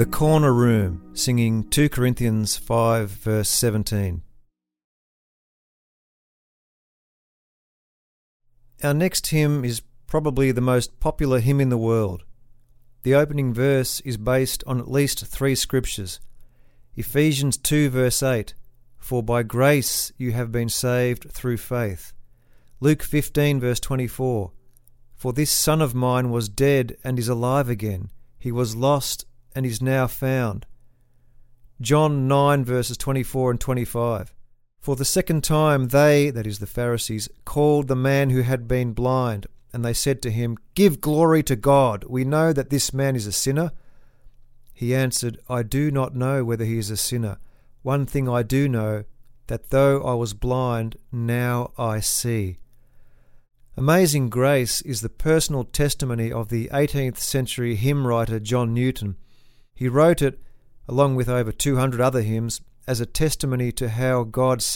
The Corner Room, singing 2 Corinthians 5 verse 17. Our next hymn is probably the most popular hymn in the world. The opening verse is based on at least 3 scriptures. Ephesians 2 verse 8, "For by grace you have been saved through faith." Luke 15 verse 24, "For this son of mine was dead and is alive again. He was lost and is now found." John 9 verses 24 and 25, "For the second time they," that is the Pharisees, "called the man who had been blind, and they said to him, 'Give glory to God. We know that this man is a sinner.' He answered, 'I do not know whether he is a sinner. One thing I do know, that though I was blind, now I see." Amazing Grace is the personal testimony of the 18th century hymn writer John Newton. He wrote it, along with over 200 other hymns, as a testimony to how God